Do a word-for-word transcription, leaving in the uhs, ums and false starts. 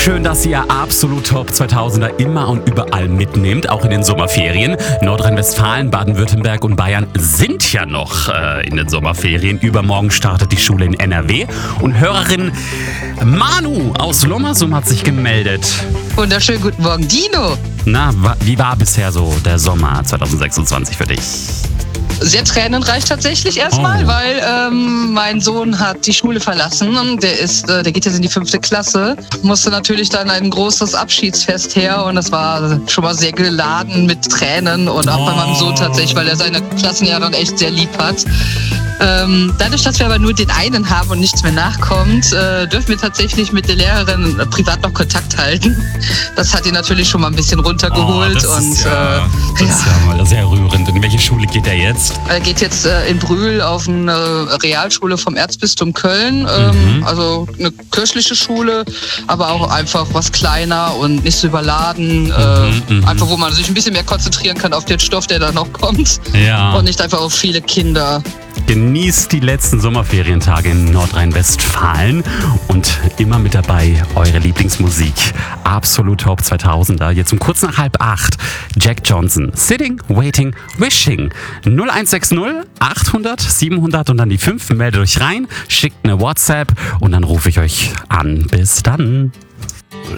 Schön, dass ihr Absolut Top zweitausender immer und überall mitnehmt, auch in den Sommerferien. Nordrhein-Westfalen, Baden-Württemberg und Bayern sind ja noch äh, in den Sommerferien. Übermorgen startet die Schule in N R W. Und Hörerin Manu aus Lommersum hat sich gemeldet. Wunderschönen guten Morgen, Dino. Na, wa- wie war bisher so der Sommer zwanzig sechsundzwanzig für dich? Sehr tränenreich tatsächlich erstmal, Oh. weil ähm, mein Sohn hat die Schule verlassen. Der ist, äh, der geht jetzt in die fünfte Klasse. Musste natürlich dann ein großes Abschiedsfest her und das war schon mal sehr geladen mit Tränen und auch bei meinem Sohn tatsächlich, weil er seine Klassenjahre echt sehr lieb hat. Ähm, dadurch, dass wir aber nur den einen haben und nichts mehr nachkommt, äh, dürfen wir tatsächlich mit der Lehrerin äh, privat noch Kontakt halten. Das hat ihn natürlich schon mal ein bisschen runtergeholt. Oh, das und ist ja, äh, das ist ja mal sehr rührend. In welche Schule geht er jetzt? Er geht jetzt äh, in Brühl auf eine Realschule vom Erzbistum Köln. Ähm, Mhm. Also eine kirchliche Schule, aber auch einfach was kleiner und nicht so überladen. Äh, Mhm, mhm. Einfach, wo man sich ein bisschen mehr konzentrieren kann auf den Stoff, der da noch kommt. Ja. Und nicht einfach auf viele Kinder. Genießt die letzten Sommerferientage in Nordrhein-Westfalen und immer mit dabei eure Lieblingsmusik. Absolut Top zweitausender. Jetzt um kurz nach halb acht. Jack Johnson. Sitting, Waiting, Wishing. null eins sechs null achthundert siebenhundert und dann die fünf. Meldet euch rein, schickt eine WhatsApp und dann rufe ich euch an. Bis dann.